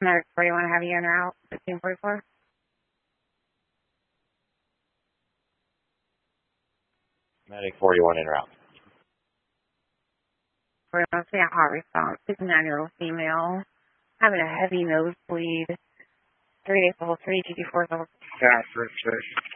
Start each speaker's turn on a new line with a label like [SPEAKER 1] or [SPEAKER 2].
[SPEAKER 1] Medic 41, have you in route? 1544?
[SPEAKER 2] 41 en route.
[SPEAKER 1] 41, see a hot response. 59-year-old female, having a heavy nosebleed. 3 days old, 3 GD4 level.
[SPEAKER 3] Yeah, 36.